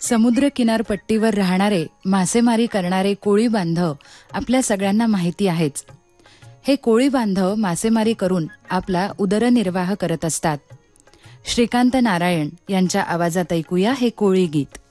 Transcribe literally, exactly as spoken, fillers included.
समुद्र किनारपट्टीवर राहणारे मासेमारी करणारे कोळी बांधव आपल्या सगळ्यांना माहिती आहेच. हे कोळी बांधव मासेमारी करून आपला उदरनिर्वाह करत असतात. श्रीकांत नारायण यांच्या आवाजात ऐकूया हे कोळी गीत.